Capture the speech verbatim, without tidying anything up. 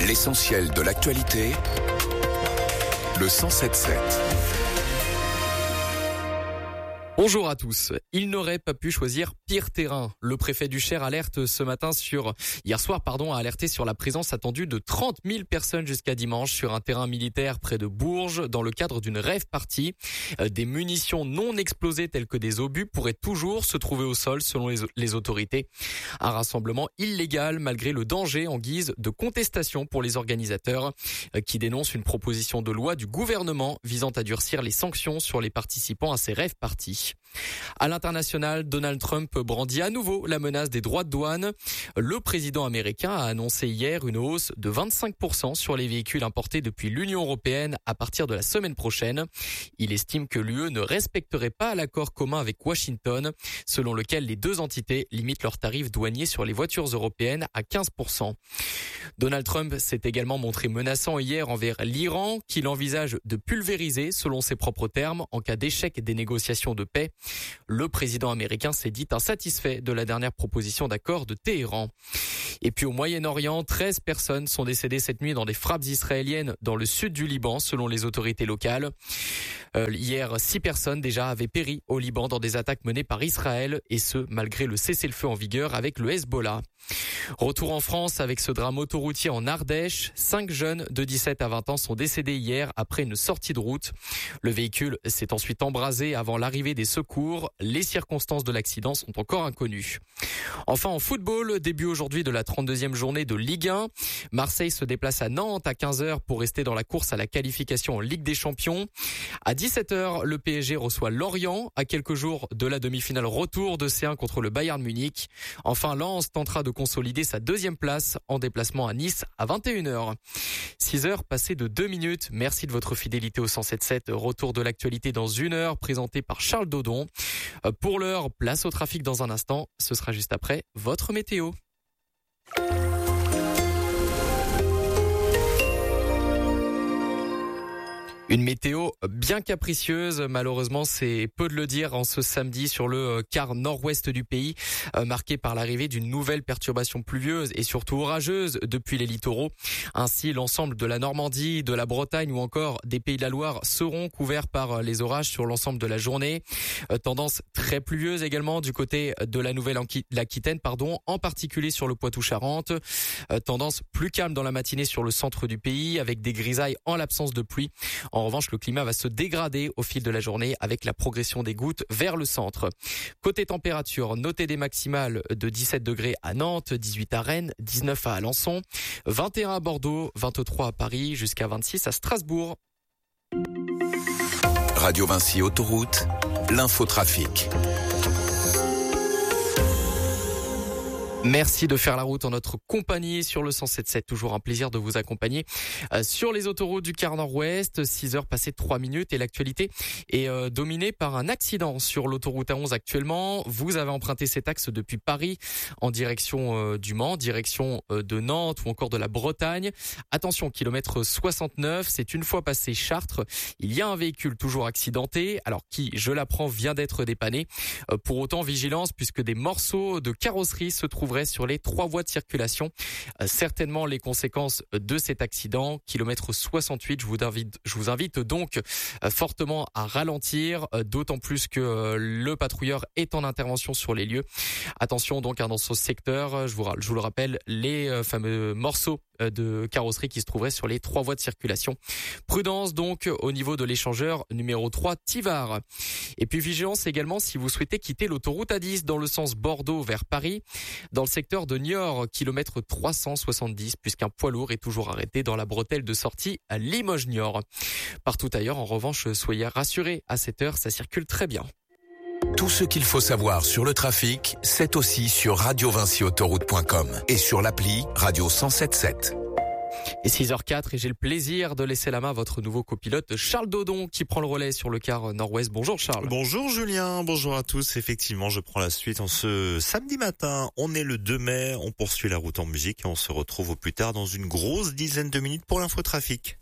L'essentiel de l'actualité, le cent sept sept. Bonjour à tous. Il n'aurait pas pu choisir pire terrain. Le préfet du Cher alerte ce matin sur, hier soir, pardon, a alerté sur la présence attendue de trente mille personnes jusqu'à dimanche sur un terrain militaire près de Bourges dans le cadre d'une rave party. Des munitions non explosées telles que des obus pourraient toujours se trouver au sol selon les, les autorités. Un rassemblement illégal malgré le danger en guise de contestation pour les organisateurs qui dénoncent une proposition de loi du gouvernement visant à durcir les sanctions sur les participants à ces rave parties. À l'international, Donald Trump brandit à nouveau la menace des droits de douane. Le président américain a annoncé hier une hausse de vingt-cinq pour cent sur les véhicules importés depuis l'Union européenne à partir de la semaine prochaine. Il estime que l'U E ne respecterait pas l'accord commun avec Washington, selon lequel les deux entités limitent leurs tarifs douaniers sur les voitures européennes à quinze pour cent. Donald Trump s'est également montré menaçant hier envers l'Iran, qu'il envisage de pulvériser, selon ses propres termes, en cas d'échec des négociations de paix. Le président américain s'est dit insatisfait de la dernière proposition d'accord de Téhéran. Et puis au Moyen-Orient, treize personnes sont décédées cette nuit dans des frappes israéliennes dans le sud du Liban, selon les autorités locales. Euh, hier, six personnes déjà avaient péri au Liban dans des attaques menées par Israël, et ce, malgré le cessez-le-feu en vigueur avec le Hezbollah. Retour en France avec ce drame autoroutier en Ardèche. Cinq jeunes de dix-sept à vingt ans sont décédés hier après une sortie de route. Le véhicule s'est ensuite embrasé avant l'arrivée des secours. Les circonstances de l'accident sont encore inconnues. Enfin, en football, début aujourd'hui de la trente-deuxième journée de Ligue un. Marseille se déplace à Nantes à quinze heures pour rester dans la course à la qualification en Ligue des Champions. À dix-sept heures, le P S G reçoit Lorient à quelques jours de la demi-finale retour de C un contre le Bayern Munich. Enfin, Lens tentera de consolider sa deuxième place en déplacement à Nice à vingt et une heures. six heures passées de deux minutes. Merci de votre fidélité au cent sept sept. Retour de l'actualité dans une heure, présenté par Charles Dodon. Pour l'heure, place au trafic dans un instant. Ce sera juste après votre météo. Une météo bien capricieuse, malheureusement c'est peu de le dire en ce samedi sur le quart nord-ouest du pays, euh, marqué par l'arrivée d'une nouvelle perturbation pluvieuse et surtout orageuse depuis les littoraux. Ainsi, l'ensemble de la Normandie, de la Bretagne ou encore des Pays de la Loire seront couverts par les orages sur l'ensemble de la journée. Euh, tendance très pluvieuse également du côté de la Nouvelle-Aquitaine, pardon, en particulier sur le Poitou-Charentes. Euh, tendance plus calme dans la matinée sur le centre du pays avec des grisailles en l'absence de pluie. En revanche, le climat va se dégrader au fil de la journée avec la progression des gouttes vers le centre. Côté température, notez des maximales de dix-sept degrés à Nantes, dix-huit à Rennes, dix-neuf à Alençon, vingt et un à Bordeaux, vingt-trois à Paris, jusqu'à vingt-six à Strasbourg. Radio Vinci Autoroute, l'infotrafic. Merci de faire la route en notre compagnie sur le cent sept sept. Toujours un plaisir de vous accompagner euh, sur les autoroutes du quart nord-ouest. six heures passées trois minutes et l'actualité est euh, dominée par un accident sur l'autoroute A onze actuellement. Vous avez emprunté cet axe depuis Paris en direction euh, du Mans, direction euh, de Nantes ou encore de la Bretagne. Attention, kilomètre soixante-neuf, c'est une fois passé Chartres. Il y a un véhicule toujours accidenté, alors qui, je l'apprends, vient d'être dépanné. Euh, pour autant, vigilance puisque des morceaux de carrosserie se trouvent sur les trois voies de circulation. Euh, certainement les conséquences de cet accident. Kilomètre soixante-huit, je vous invite, je vous invite donc euh, fortement à ralentir, euh, d'autant plus que euh, le patrouilleur est en intervention sur les lieux. Attention donc hein, dans ce secteur, je vous, je vous le rappelle, les euh, fameux morceaux de carrosserie qui se trouveraient sur les trois voies de circulation. Prudence donc au niveau de l'échangeur numéro trois Tivard. Et puis vigilance également si vous souhaitez quitter l'autoroute A dix dans le sens Bordeaux vers Paris, dans le secteur de Niort, kilomètre trois cent soixante-dix, puisqu'un poids lourd est toujours arrêté dans la bretelle de sortie à Limoges-Niort. Partout ailleurs, en revanche, soyez rassurés, à cette heure, ça circule très bien. Tout ce qu'il faut savoir sur le trafic, c'est aussi sur radio vinci autoroute point com et sur l'appli Radio cent sept sept. Et six heures quatre et j'ai le plaisir de laisser la main à votre nouveau copilote Charles Dodon qui prend le relais sur le quart nord-ouest. Bonjour Charles. Bonjour Julien, bonjour à tous. Effectivement, je prends la suite en ce samedi matin. On est le deux mai, on poursuit la route en musique et on se retrouve au plus tard dans une grosse dizaine de minutes pour l'infotrafic.